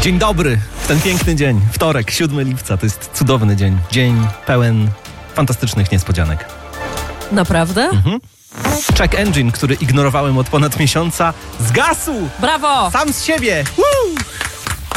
Dzień dobry, w ten piękny dzień, wtorek, 7 lipca, to jest cudowny dzień. Dzień pełen fantastycznych niespodzianek. Naprawdę? Check engine, który ignorowałem od ponad miesiąca, zgasł! Brawo! Sam z siebie! Woo!